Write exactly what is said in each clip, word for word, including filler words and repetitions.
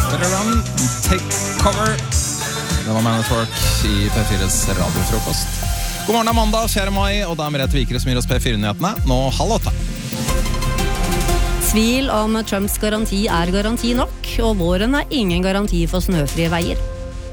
Better Run, Take Cover. Det var Man at Work i P fires radiofrokost. God morgen, mandag, fjerde mai, og da er Merete Vikre som gir oss P fire-nyhetene. Nå halv åtte. Tvil om Trumps garanti er garanti nok, og våren er ingen garanti for snøfrie veier.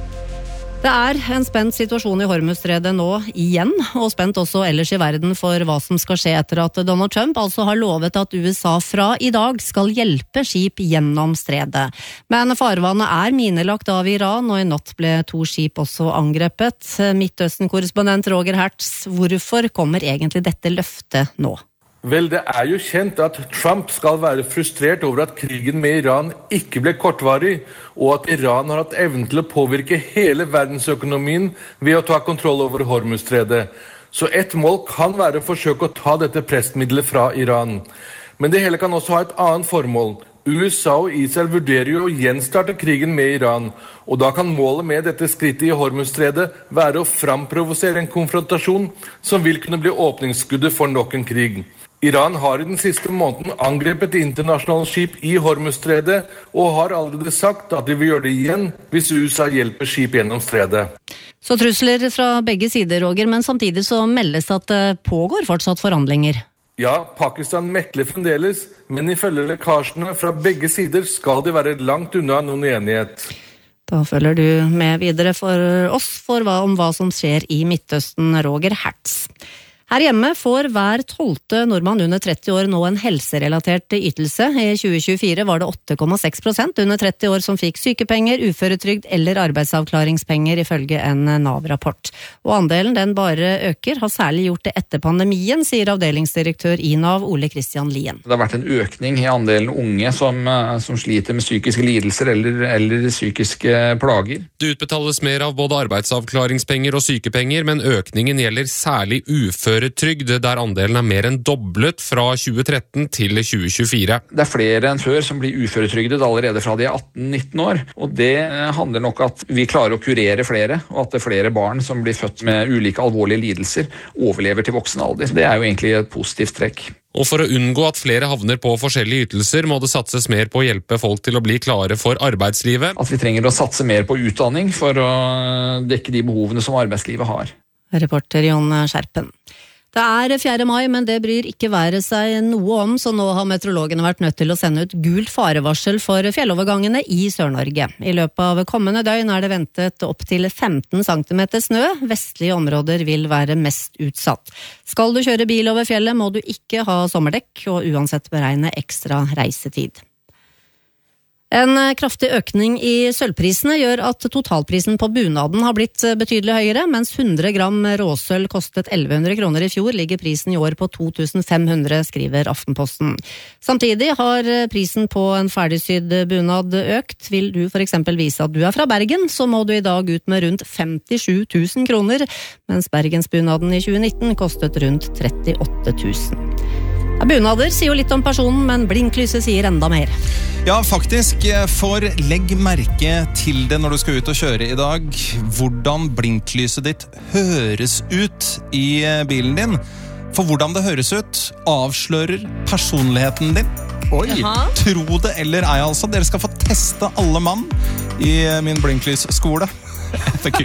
Det er en spent situasjon i Hormuzstredet nå igjen, og spent også ellers i verden for hva som skal skje etter at Donald Trump altså har lovet at U S A fra i dag skal hjelpe skip gjennom stredet. Men farvannet er minelagt av Iran, og i natt ble to skip også angrepet. Midtøsten-korrespondent Roger Hertz, hvorfor kommer egentlig dette løftet nå? Vel, det er jo kjent at Trump skal være frustrert over at krigen med Iran ikke ble kortvarig, og at Iran har hatt evnen til å påvirke hele verdensøkonomien ved å ta kontroll over Hormuzstredet. Så et mål kan være å forsøke å ta dette pressmiddelet fra Iran. Men det hele kan også ha et annet formål. U S A og Israel vurderer jo å gjenstarte krigen med Iran, og da kan målet med dette skrittet i Hormuzstredet være å framprovosere en konfrontasjon som vil kunne bli åpningsskuddet for nok en krig. Iran har i den siste måneden angrepet internasjonale skip i Hormuzstredet og har allerede sagt at de vil gjøre det igjen hvis U S A hjelper skip gjennom stredet. Så trusler fra begge sider, Roger, men samtidig så meldes at det pågår fortsatt forhandlinger. Ja, Pakistan mekler fremdeles, men ifølge lekkasjene fra begge sider skal de være langt unna noen enighet. Da følger du med videre for oss for hva, om hva som skjer i Midtøsten, Roger Hertz. Her hjemme får hver tolvte nordmann under tretti år nå en helserelatert ytelse. I tjue tjuefire var det åtte komma seks prosent under tretti år som fikk sykepenger, uføretrygd eller arbeidsavklaringspenger ifølge en Nav-rapport. Og andelen den bare øker, har særlig gjort det etter pandemien, sier avdelingsdirektør i Nav, Ole Kristian Lien. Det har vært en økning i andelen unge som, som sliter med psykiske lidelser eller, eller psykiske plager. Det utbetales mer av både arbeidsavklaringspenger og sykepenger, men økningen gjelder særlig uføretrygd. Trygd, der andelen er mer enn doblet fra tjue tretten til tjue tjuefire. Det er flere enn før som blir uføretrygdet allerede fra de er atten nitten år, og det handler nok at vi klarer å kurere flere, og at det er flere barn som blir født med ulike alvorlige lidelser overlever til voksen alder. Det er jo egentlig et positivt trekk. Og for å unngå at flere havner på forskjellige ytelser, må det satses mer på å hjelpe folk til å bli klare for arbeidslivet. At vi trenger å satse mer på utdanning for å dekke de behovene som arbeidslivet har. Reporter Jon Skjerpen. Det er fjerde mai, men det bryr ikke været seg noe om, så nå har meteorologene vært nødt til å sende ut gult farevarsel for fjellovergangene i Sør-Norge. I løpet av kommende døgn er det ventet opp til femten centimeter snø. Vestlige områder vil være mest utsatt. Skal du kjøre bil over fjellet, må du ikke ha sommerdekk, og uansett beregne ekstra reisetid. En kraftig økning i sølvprisene gjør at totalprisen på bunaden har blitt betydelig høyere, mens hundre gram råsølv kostet elleve hundre kroner i fjor, ligger prisen i år på to tusen fem hundre, skriver Aftenposten. Samtidig har prisen på en ferdigsydd bunad økt. Vil du for eksempel vise at du er fra Bergen, så må du i dag ut med rundt femtisju tusen kroner, mens Bergensbunaden i tjue nitten kostet rundt trettiåtte tusen. Ja, bunader sier jo litt om personen, men blinklyset sier enda mer. Ja, faktisk, for legg merke til det når du skal ut og kjøre i dag. Hvordan blinklyset ditt høres ut i bilen din. For hvordan det høres ut avslører personligheten din. Oi, Jaha. Tro det eller ei altså. Dere skal få teste alle mann i min blinklysskole. F Q.